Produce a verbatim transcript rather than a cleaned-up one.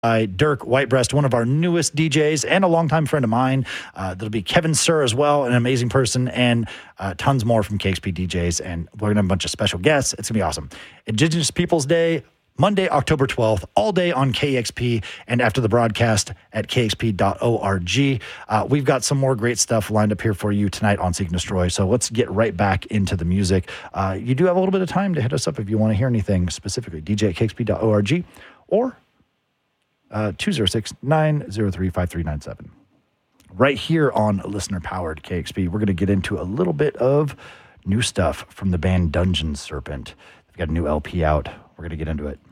by Dirk Whitebreast, one of our newest D Js and a longtime friend of mine. Uh, there'll be Kevin Sir as well, an amazing person, and uh, tons more from K X P D Js. And we're going to have a bunch of special guests. It's going to be awesome. Indigenous Peoples Day, Monday, October twelfth, all day on K X P and after the broadcast at k x p dot org. Uh, we've got some more great stuff lined up here for you tonight on Seek and Destroy. So let's get right back into the music. Uh, you do have a little bit of time to hit us up if you want to hear anything specifically. D J at k x p dot org or uh, two oh six, nine oh three, five three nine seven. Right here on listener-powered K X P, we're going to get into a little bit of new stuff from the band Dungeon Serpent. They've got a new L P out. We're going to get into it.